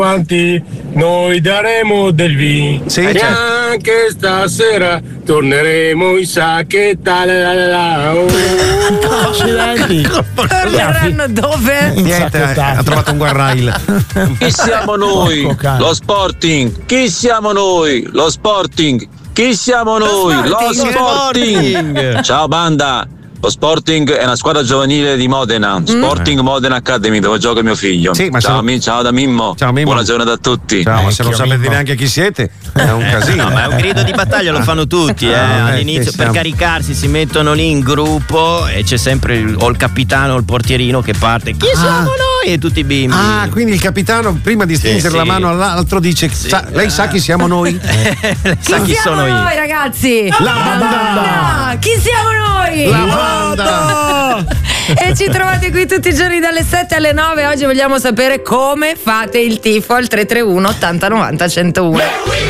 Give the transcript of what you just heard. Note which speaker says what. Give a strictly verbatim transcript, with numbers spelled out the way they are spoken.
Speaker 1: avanti, noi daremo del vino.
Speaker 2: Sì,
Speaker 1: e
Speaker 2: certo.
Speaker 1: anche stasera torneremo in sacchetta. La la la, oh.
Speaker 3: Accidenti.
Speaker 4: Torneranno dove?
Speaker 2: Niente, ha trovato un guarrail.
Speaker 5: Chi siamo noi?
Speaker 3: Porco cane.
Speaker 5: Lo Sporting. Chi siamo noi? Lo Sporting. Chi siamo noi? Lo
Speaker 4: Sporting.
Speaker 5: Sporting. Ciao banda. Lo Sporting è una squadra giovanile di Modena, Sporting Modena Academy, dove gioca mio figlio.
Speaker 2: Sì, ma
Speaker 5: ciao,
Speaker 2: se-
Speaker 5: mi- ciao da Mimmo.
Speaker 2: Ciao, Mimmo.
Speaker 5: Buona giornata a tutti.
Speaker 2: Ciao, ma se non
Speaker 3: Vecchio
Speaker 2: sapete
Speaker 3: Mimmo.
Speaker 2: neanche chi siete, è un casino.
Speaker 6: No, ma è un grido di battaglia, lo fanno tutti, eh.
Speaker 2: Ah, eh,
Speaker 6: All'inizio
Speaker 2: che
Speaker 6: per
Speaker 2: siamo-
Speaker 6: caricarsi si mettono lì in gruppo e c'è sempre il, o il capitano o il portierino che parte. Chi siamo noi? E tutti i bimbi.
Speaker 2: Ah, quindi il capitano prima di stringere
Speaker 6: Sì,
Speaker 2: la
Speaker 6: sì.
Speaker 2: mano all'altro dice: "Sa- lei sa chi siamo noi?"
Speaker 6: Sa chi
Speaker 4: siamo
Speaker 6: sono io?
Speaker 4: noi, ragazzi?
Speaker 2: La banda!
Speaker 4: Chi siamo noi?
Speaker 2: La banda!
Speaker 4: E ci trovate qui tutti i giorni dalle sette alle nove. Oggi vogliamo sapere come fate il tifo al tre tre uno ottanta novanta centouno.